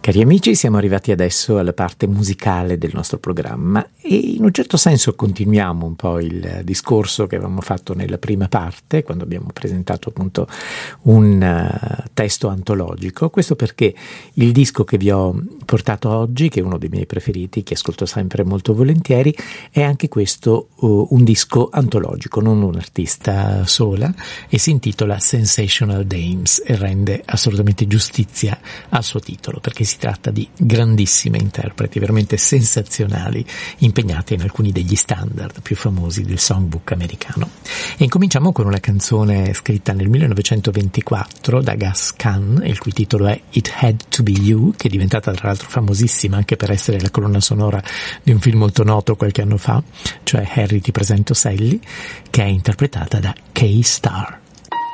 Cari amici, siamo arrivati adesso alla parte musicale del nostro programma e in un certo senso continuiamo un po' il discorso che avevamo fatto nella prima parte, quando abbiamo presentato appunto un testo antologico. Questo perché il disco che vi ho portato oggi, che è uno dei miei preferiti, che ascolto sempre molto volentieri, è anche questo un disco antologico, non un artista sola, e si intitola Sensational Dames e rende assolutamente giustizia al suo titolo, perché si tratta di grandissime interpreti, veramente sensazionali, impegnati in alcuni degli standard più famosi del songbook americano. E incominciamo con una canzone scritta nel 1924 da Gus Kahn, il cui titolo è It Had to Be You, che è diventata tra l'altro famosissima anche per essere la colonna sonora di un film molto noto qualche anno fa, cioè Harry ti presento Sally, che è interpretata da Kay Starr.